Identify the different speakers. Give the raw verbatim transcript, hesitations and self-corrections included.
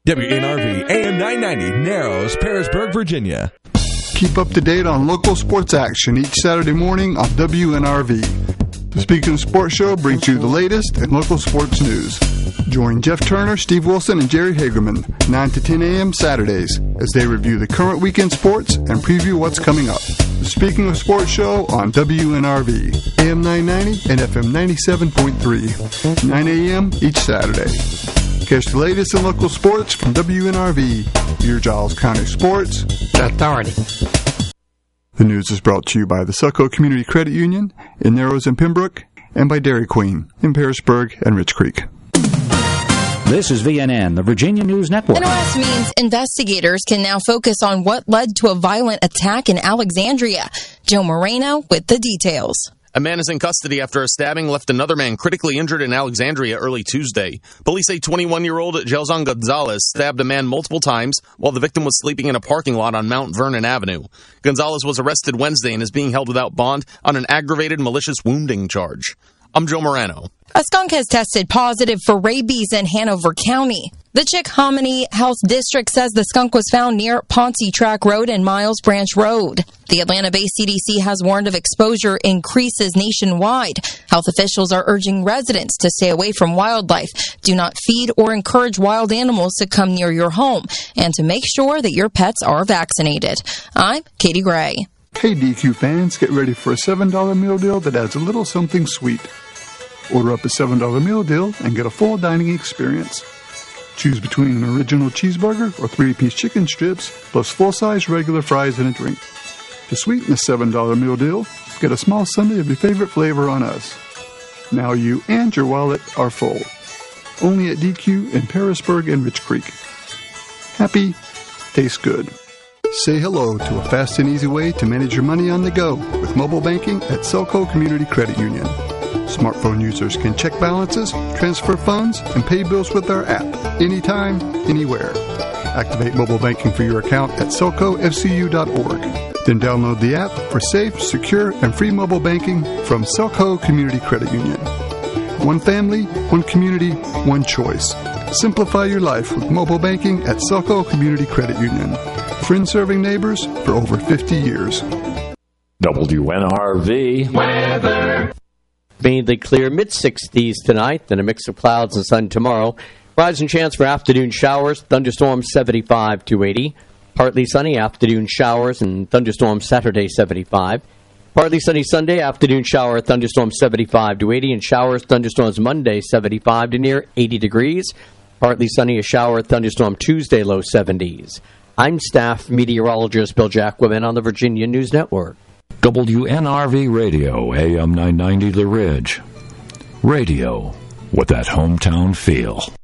Speaker 1: W N R V A M nine ninety, Narrows, Parisburg, Virginia.
Speaker 2: Keep up to date on local sports action each Saturday morning on W N R V. The Speaking of Sports Show brings you the latest in local sports news. Join Jeff Turner, Steve Wilson, and Jerry Hagerman nine to ten a.m. Saturdays as they review the current weekend sports and preview what's coming up. The Speaking of Sports Show on W N R V, A M nine ninety and F M ninety-seven point three, nine a.m. each Saturday. Catch the latest in local sports from W N R V, your Giles County Sports Authority. The news is brought to you by the Selco Community Credit Union in Narrows and Pembroke, and by Dairy Queen in Parisburg and Rich Creek.
Speaker 3: This is V N N, the Virginia News Network.
Speaker 4: An arrest means investigators can now focus on what led to a violent attack in Alexandria. Joe Moreno with the details.
Speaker 5: A man is in custody after a stabbing left another man critically injured in Alexandria early Tuesday. Police say twenty-one-year-old Gelson Gonzalez stabbed a man multiple times while the victim was sleeping in a parking lot on Mount Vernon Avenue. Gonzalez was arrested Wednesday and is being held without bond on an aggravated malicious wounding charge. I'm Joe Morano.
Speaker 4: A skunk has tested positive for rabies in Hanover County. The Chickahominy Health District says the skunk was found near Pontchartrain Road and Miles Branch Road. The Atlanta-based C D C has warned of exposure increases nationwide. Health officials are urging residents to stay away from wildlife, do not feed or encourage wild animals to come near your home, and to make sure that your pets are vaccinated. I'm Katie Gray.
Speaker 2: Hey D Q fans, get ready for a seven dollar meal deal that adds a little something sweet. Order up a seven dollar meal deal and get a full dining experience. Choose between an original cheeseburger or three-piece chicken strips, plus full-size regular fries and a drink. To sweeten the seven dollar meal deal, get a small sundae of your favorite flavor on us. Now you and your wallet are full. Only at D Q in Parisburg and Rich Creek. Happy, tastes good. Say hello to a fast and easy way to manage your money on the go with mobile banking at Selco Community Credit Union. Smartphone users can check balances, transfer funds, and pay bills with our app anytime, anywhere. Activate mobile banking for your account at selco f c u dot org. Then download the app for safe, secure, and free mobile banking from Selco Community Credit Union. One family, one community, one choice. Simplify your life with mobile banking at Selco Community Credit Union. Friends serving neighbors for over fifty years.
Speaker 6: W N R V weather.
Speaker 7: Mainly clear, mid-sixties tonight, then a mix of clouds and sun tomorrow. Rising chance for afternoon showers, thunderstorms seventy-five to eighty. Partly sunny afternoon showers and thunderstorms Saturday seventy-five. Partly sunny Sunday, afternoon shower, thunderstorms seventy-five to eighty, and showers, thunderstorms Monday seventy-five to near eighty degrees. Partly sunny, a shower, thunderstorm Tuesday, low seventies. I'm staff meteorologist Bill Jacquemin on the Virginia News Network.
Speaker 6: W N R V Radio, A M nine ninety The Ridge. Radio with that hometown feel.